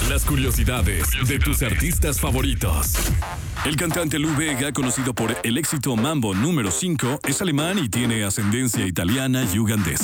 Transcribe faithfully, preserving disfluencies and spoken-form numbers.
Las curiosidades de tus artistas favoritos. El cantante Lou Bega, conocido por el éxito Mambo número cinco, es alemán y tiene ascendencia italiana y ugandesa.